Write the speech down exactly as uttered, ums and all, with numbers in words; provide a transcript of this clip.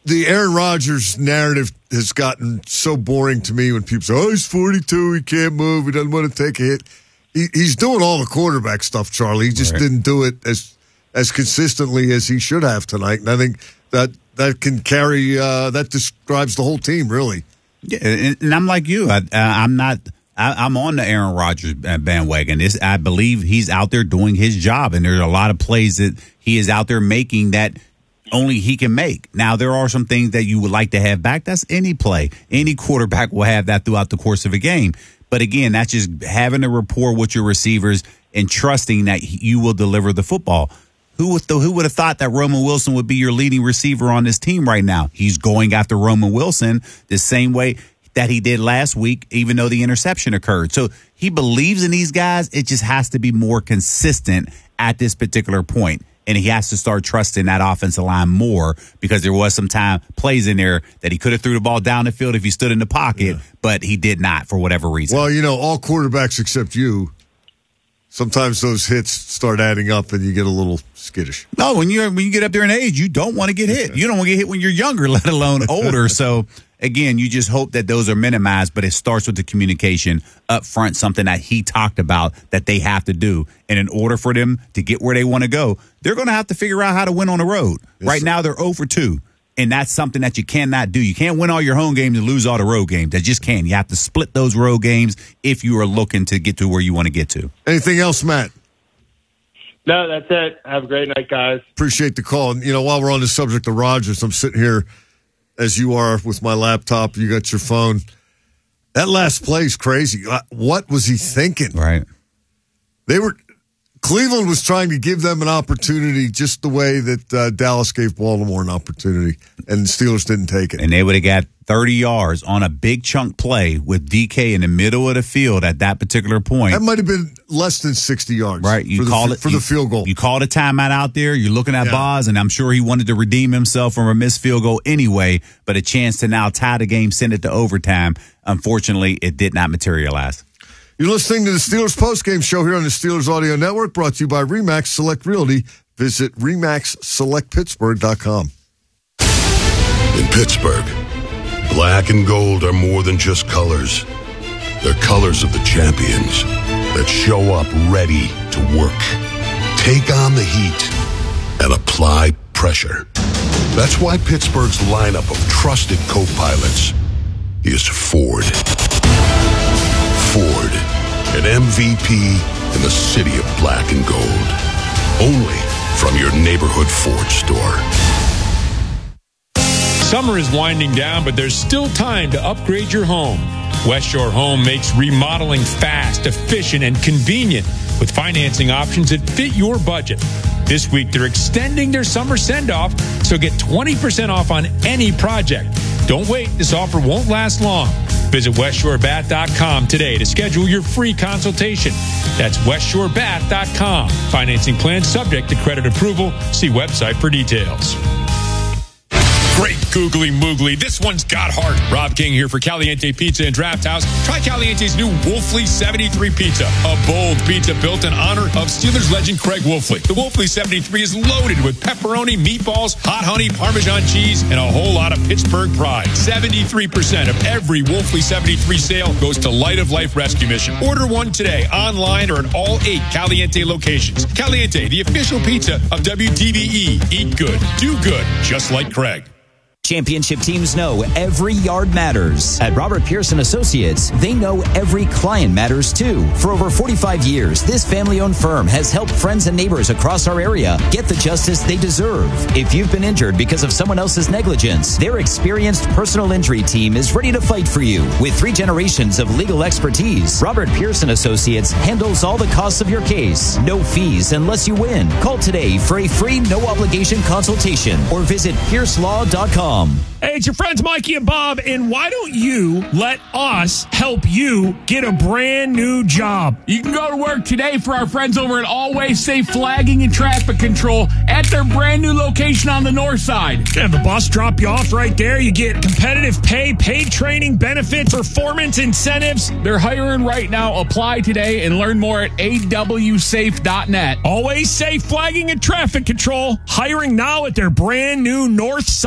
the Aaron Rodgers narrative has gotten so boring to me when people say, oh, he's forty-two, he can't move, he doesn't want to take a hit. He, he's doing all the quarterback stuff, Charlie. He just right. didn't do it as as consistently as he should have tonight. And I think that that can carry, uh, that describes the whole team, really. Yeah, and, and I'm like you. I, I'm not – I'm on the Aaron Rodgers bandwagon. It's, I believe he's out there doing his job, and there's a lot of plays that he is out there making that only he can make. Now, there are some things that you would like to have back. That's any play. Any quarterback will have that throughout the course of a game. But, again, that's just having a rapport with your receivers and trusting that you will deliver the football. Who would, who would have thought that Roman Wilson would be your leading receiver on this team right now? He's going after Roman Wilson the same way that he did last week, even though the interception occurred. So he believes in these guys. It just has to be more consistent at this particular point. And he has to start trusting that offensive line more because there was some time plays in there that he could have threw the ball down the field if he stood in the pocket, yeah. but he did not for whatever reason. Well, you know, all quarterbacks except you, sometimes those hits start adding up and you get a little skittish. No, when you when you get up there in age, you don't want to get hit. You don't want to get hit when you're younger, let alone older. So, again, you just hope that those are minimized, but it starts with the communication up front, something that he talked about that they have to do. And in order for them to get where they want to go, they're going to have to figure out how to win on the road. Yes, right sir. Now, they're oh for two. And that's something that you cannot do. You can't win all your home games and lose all the road games. That just can't. You have to split those road games if you are looking to get to where you want to get to. Anything else, Matt? No, that's it. Have a great night, guys. Appreciate the call. And, you know, while we're on the subject of Rodgers, I'm sitting here as you are with my laptop. You got your phone. That last play is crazy. What was he thinking? Right. They were... Cleveland was trying to give them an opportunity just the way that uh, Dallas gave Baltimore an opportunity, and the Steelers didn't take it. And they would have got thirty yards on a big chunk play with D K in the middle of the field at that particular point. That might have been less than sixty yards. Right. You for call the, it for you, the field goal. You called a timeout out there. You're looking at yeah. Boz, and I'm sure he wanted to redeem himself from a missed field goal anyway, but a chance to now tie the game, send it to overtime. Unfortunately, it did not materialize. You're listening to the Steelers postgame show here on the Steelers Audio Network, brought to you by RE/MAX Select Realty. Visit remax select pittsburgh dot com. In Pittsburgh, black and gold are more than just colors. They're colors of the champions that show up ready to work, take on the heat, and apply pressure. That's why Pittsburgh's lineup of trusted co-pilots is Ford. Ford, an M V P in the city of black and gold. Only from your neighborhood Ford store. Summer is winding down, but there's still time to upgrade your home. West Shore Home makes remodeling fast, efficient, and convenient with financing options that fit your budget. This week, they're extending their summer send-off, so get twenty percent off on any project. Don't wait. This offer won't last long. Visit west shore bat dot com today to schedule your free consultation. That's west shore bat dot com. Financing plan subject to credit approval. See website for details. Great googly moogly. This one's got heart. Rob King here for Caliente Pizza and Draft House. Try Caliente's new Wolfley seventy-three Pizza, a bold pizza built in honor of Steelers legend Craig Wolfley. The Wolfley seventy-three is loaded with pepperoni, meatballs, hot honey, Parmesan cheese, and a whole lot of Pittsburgh pride. seventy-three percent of every Wolfley seventy-three sale goes to Light of Life Rescue Mission. Order one today, online or at all eight Caliente locations. Caliente, the official pizza of W D B E. Eat good, do good, just like Craig. Championship teams know every yard matters. At Robert Pearson Associates, they know every client matters too. For over forty-five years, this family-owned firm has helped friends and neighbors across our area get the justice they deserve. If you've been injured because of someone else's negligence, their experienced personal injury team is ready to fight for you. With three generations of legal expertise, Robert Pearson Associates handles all the costs of your case. No fees unless you win. Call today for a free no-obligation consultation or visit pierce law dot com. Hey, it's your friends Mikey and Bob, and why don't you let us help you get a brand new job? You can go to work today for our friends over at Always Safe Flagging and Traffic Control at their brand new location on the north side. Have the bus drop you off right there. You get competitive pay, paid training, benefits, performance incentives. They're hiring right now. Apply today and learn more at a w safe dot net. Always Safe Flagging and Traffic Control, hiring now at their brand new north side.